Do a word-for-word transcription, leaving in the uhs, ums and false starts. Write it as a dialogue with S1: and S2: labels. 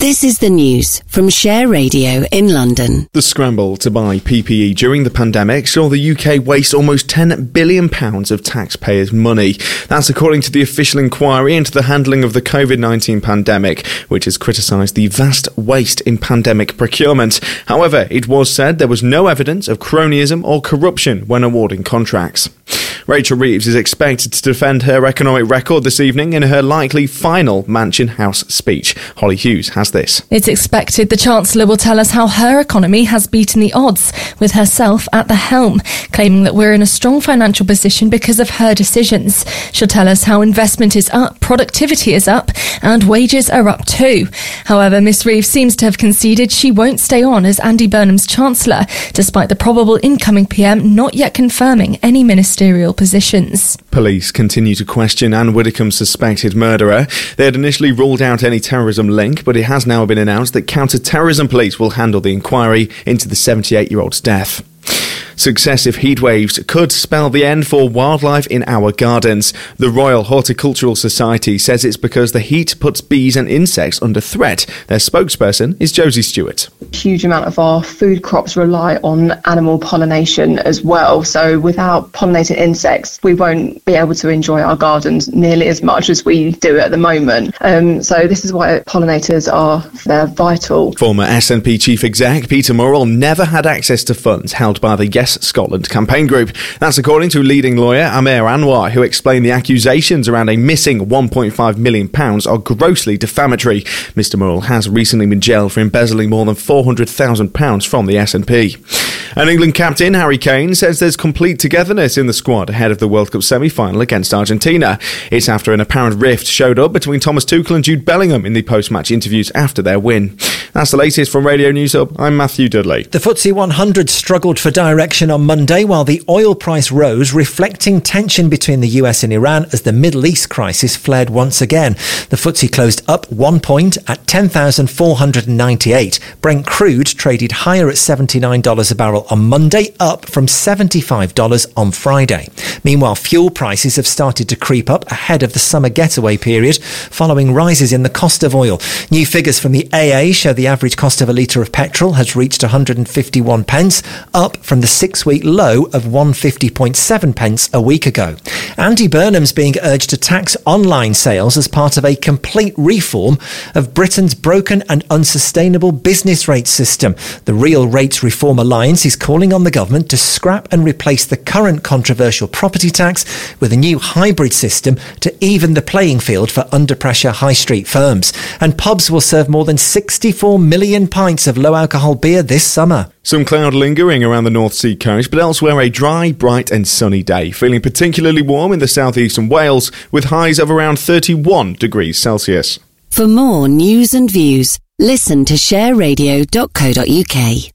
S1: This is the news from Share Radio in London.
S2: The scramble to buy P P E during the pandemic saw the U K waste almost ten billion pounds of taxpayers' money. That's according to the official inquiry into the handling of the covid nineteen pandemic, which has criticised the vast waste in pandemic procurement. However, it was said there was no evidence of cronyism or corruption when awarding contracts. Rachel Reeves is expected to defend her economic record this evening in her likely final Mansion House speech. Holly Hughes has this.
S3: It's expected the Chancellor will tell us how her economy has beaten the odds, with herself at the helm, claiming that we're in a strong financial position because of her decisions. She'll tell us how investment is up, productivity is up, and wages are up too. However, Miss Reeves seems to have conceded she won't stay on as Andy Burnham's Chancellor, despite the probable incoming P M not yet confirming any ministerial positions.
S2: Police continue to question Anne Widdecombe's suspected murderer. They had initially ruled out any terrorism link, but it has now been announced that counter-terrorism police will handle the inquiry into the seventy-eight-year-old's death. Successive heatwaves could spell the end for wildlife in our gardens. The Royal Horticultural Society says it's because the heat puts bees and insects under threat. Their spokesperson is Josie Stewart.
S4: A huge amount of our food crops rely on animal pollination as well. So without pollinated insects, we won't be able to enjoy our gardens nearly as much as we do at the moment. Um, so this is why pollinators are they're vital.
S2: Former S N P chief exec Peter Murrell never had access to funds held by the Yes Scotland campaign group. That's according to leading lawyer Amir Anwar, who explained the accusations around a missing one point five million pounds are grossly defamatory. Mister Murrell has recently been jailed for embezzling more than four hundred thousand pounds from the S N P. And England captain Harry Kane says there's complete togetherness in the squad ahead of the World Cup semi-final against Argentina. It's after an apparent rift showed up between Thomas Tuchel and Jude Bellingham in the post-match interviews after their win. That's the latest from Radio News Hub. I'm Matthew Dudley.
S5: The F T S E one hundred struggled for direction on Monday while the oil price rose, reflecting tension between the U S and Iran as the Middle East crisis flared once again. The F T S E closed up one point at ten thousand four hundred ninety-eight. Brent crude traded higher at seventy-nine dollars a barrel on Monday, up from seventy-five dollars on Friday. Meanwhile, fuel prices have started to creep up ahead of the summer getaway period, following rises in the cost of oil. New figures from the A A show the average cost of a litre of petrol has reached one hundred fifty-one pence, up from the six-week low of one hundred fifty point seven pence a week ago. Andy Burnham's being urged to tax online sales as part of a complete reform of Britain's broken and unsustainable business rates system. The Real Rates Reform Alliance is calling on the government to scrap and replace the current controversial property tax with a new hybrid system to even the playing field for under-pressure high street firms. And pubs will serve more than sixty-four million pints of low-alcohol beer this summer.
S2: Some cloud lingering around the North Sea coast, but elsewhere a dry, bright and sunny day. Feeling particularly warm in the southeast and Wales, with highs of around thirty-one degrees Celsius.
S1: For more news and views, listen to share radio dot co dot uk.